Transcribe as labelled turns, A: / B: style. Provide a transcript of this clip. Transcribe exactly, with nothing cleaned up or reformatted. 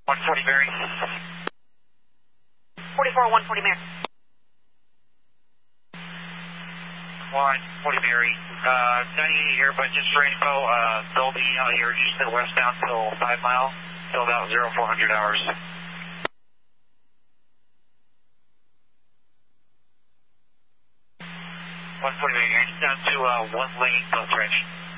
A: one forty Mary.
B: forty-four, one forty Mary.
A: one forty Mary. Uh, ninety-eight here, but just for info, uh, they'll be out here just to the westbound till five mile, till about zero four hundred hours. one forty Mary, down to uh, one lane, both directions.